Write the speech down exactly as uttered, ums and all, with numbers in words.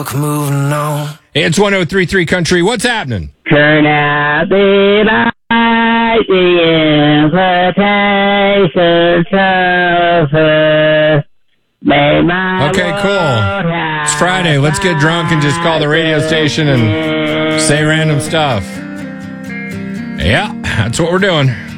Moving on. It's one oh three point three Country. What's happening? Turn out the light, the invitation suffer. May my Okay, cool. It's Friday. Let's get drunk and just call the radio station and say random stuff. Yeah, that's what we're doing.